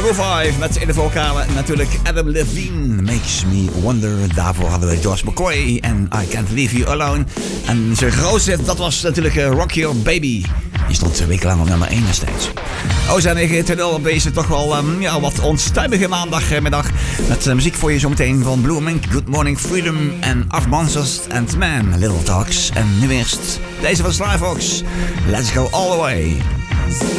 Maroon 5 met in de vocalen natuurlijk Adam Levine, Makes Me Wonder. Daarvoor hadden we George McCoy en I Can't Leave You Alone. En zijn grootste hit, dat was natuurlijk Rock Your Baby. Die stond 2 weken lang op nummer 1 destijds. Zijn 920 op deze toch wel wat onstuimige maandagmiddag. Met muziek voor je zometeen van Blue Mink, Good Morning Freedom en Art Monsters and Man, Little Talks. En nu eerst deze van Sly Fox, Let's Go All The Way.